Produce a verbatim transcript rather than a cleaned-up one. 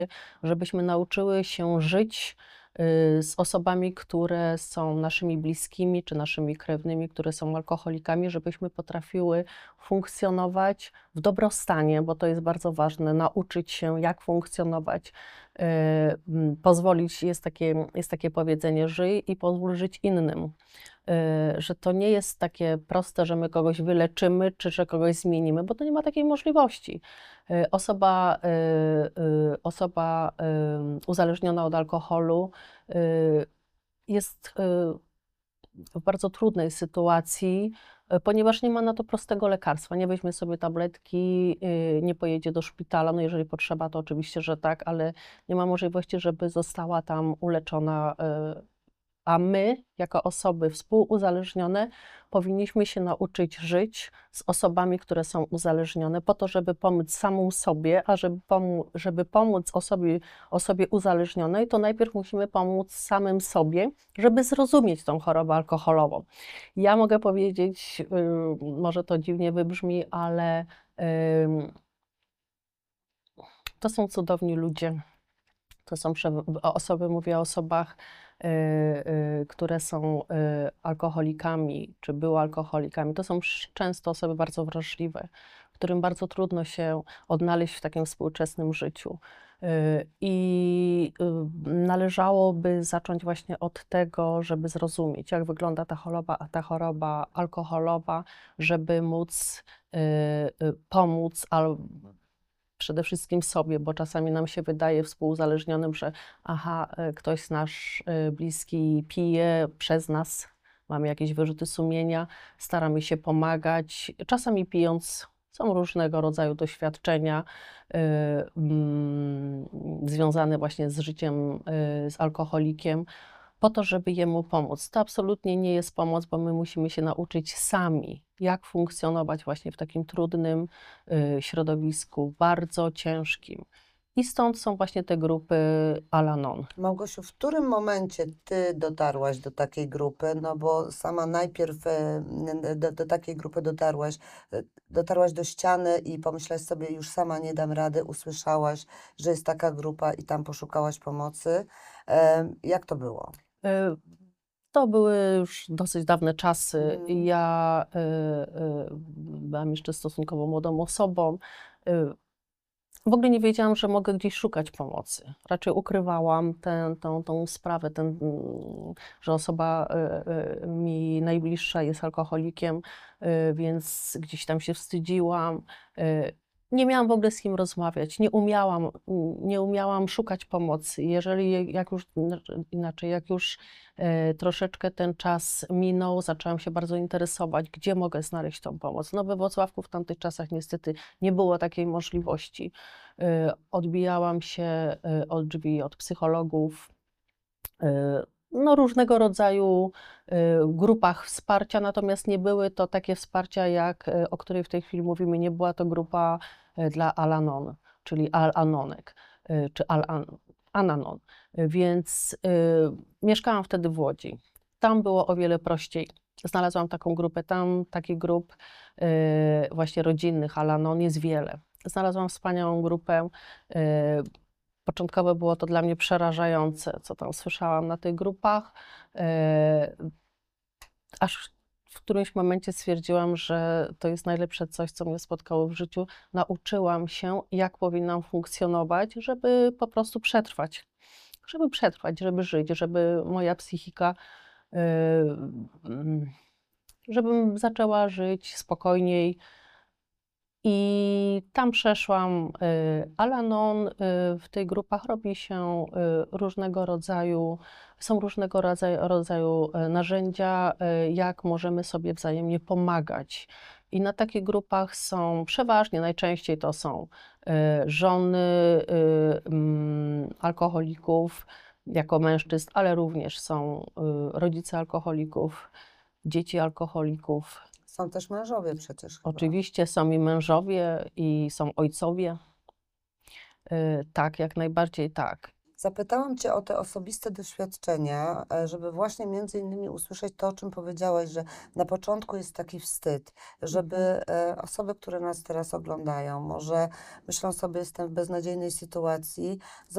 żebyśmy nauczyły się żyć y, z osobami, które są naszymi bliskimi czy naszymi krewnymi, które są alkoholikami, żebyśmy potrafiły funkcjonować w dobrostanie, bo to jest bardzo ważne, nauczyć się, jak funkcjonować, y, m, pozwolić, jest takie, jest takie powiedzenie, żyj i pozwól żyć innym. Y, że to nie jest takie proste, że my kogoś wyleczymy, czy że kogoś zmienimy, bo to nie ma takiej możliwości. Y, Osoba, y, y, osoba y, uzależniona od alkoholu y, jest y, w bardzo trudnej sytuacji, y, ponieważ nie ma na to prostego lekarstwa. Nie weźmie sobie tabletki, y, nie pojedzie do szpitala, no jeżeli potrzeba, to oczywiście, że tak, ale nie ma możliwości, żeby została tam uleczona. y, A my, jako osoby współuzależnione, powinniśmy się nauczyć żyć z osobami, które są uzależnione, po to, żeby pomóc samą sobie, a żeby, pomu żeby pomóc osobie, osobie uzależnionej, to najpierw musimy pomóc samym sobie, żeby zrozumieć tą chorobę alkoholową. Ja mogę powiedzieć, yy, może to dziwnie wybrzmi, ale yy, to są cudowni ludzie. To są osoby, mówię o osobach, y, y, które są y, alkoholikami, czy były alkoholikami. To są często osoby bardzo wrażliwe, którym bardzo trudno się odnaleźć w takim współczesnym życiu. Y, I y, należałoby zacząć właśnie od tego, żeby zrozumieć, jak wygląda ta choroba, ta choroba alkoholowa, żeby móc y, y, pomóc albo przede wszystkim sobie, bo czasami nam się wydaje współuzależnionym, że aha, y, ktoś nasz y, bliski pije przez nas, mamy jakieś wyrzuty sumienia, staramy się pomagać. Czasami pijąc są różnego rodzaju doświadczenia y, mm, związane właśnie z życiem y, z alkoholikiem, po to, żeby jemu pomóc. To absolutnie nie jest pomoc, bo my musimy się nauczyć sami, jak funkcjonować właśnie w takim trudnym y, środowisku, bardzo ciężkim. I stąd są właśnie te grupy Al-Anon. Małgosiu, w którym momencie ty dotarłaś do takiej grupy? No bo sama najpierw e, do, do takiej grupy dotarłaś, e, dotarłaś do ściany i pomyślałaś sobie, już sama nie dam rady, usłyszałaś, że jest taka grupa i tam poszukałaś pomocy. E, jak to było? Y, To były już dosyć dawne czasy. Mhm. Ja y, y, byłam jeszcze stosunkowo młodą osobą. Y, W ogóle nie wiedziałam, że mogę gdzieś szukać pomocy. Raczej ukrywałam tę, tą, tą sprawę, ten, mm, że osoba y, y, mi najbliższa jest alkoholikiem, y, więc gdzieś tam się wstydziłam. Y, Nie miałam w ogóle z kim rozmawiać, nie umiałam, nie umiałam szukać pomocy. Jeżeli jak już, znaczy inaczej, jak już y, troszeczkę ten czas minął, zaczęłam się bardzo interesować, gdzie mogę znaleźć tą pomoc. No we Włocławku w tamtych czasach niestety nie było takiej możliwości. Y, Odbijałam się y, od drzwi, od psychologów, y, no różnego rodzaju y, grupach wsparcia, natomiast nie były to takie wsparcia, jak, y, o której w tej chwili mówimy, nie była to grupa y, dla Al-Anon, czyli Al-Anonek, y, czy Al-Ananon. Więc y, mieszkałam wtedy w Łodzi. Tam było o wiele prościej. Znalazłam taką grupę, tam takich grup y, właśnie rodzinnych Al-Anon jest wiele. Znalazłam wspaniałą grupę. y, Początkowo było to dla mnie przerażające, co tam słyszałam na tych grupach, e, aż w którymś momencie stwierdziłam, że to jest najlepsze coś, co mnie spotkało w życiu. Nauczyłam się, jak powinnam funkcjonować, żeby po prostu przetrwać. Żeby przetrwać, żeby żyć, żeby moja psychika, e, mm, żebym zaczęła żyć spokojniej. I tam przeszłam y, Al-Anon. y, W tych grupach robi się y, różnego rodzaju, są różnego rodzaju, rodzaju y, narzędzia, y, jak możemy sobie wzajemnie pomagać. I na takich grupach są przeważnie, najczęściej to są y, żony y, mm, alkoholików jako mężczyzn, ale również są y, rodzice alkoholików, dzieci alkoholików. Są też mężowie przecież chyba. Oczywiście są i mężowie, i są ojcowie. Y, Tak, jak najbardziej tak. Zapytałam Cię o te osobiste doświadczenia, e, żeby właśnie między innymi usłyszeć to, o czym powiedziałaś, że na początku jest taki wstyd, żeby Mhm. e, osoby, które nas teraz oglądają, może myślą sobie, jestem w beznadziejnej sytuacji,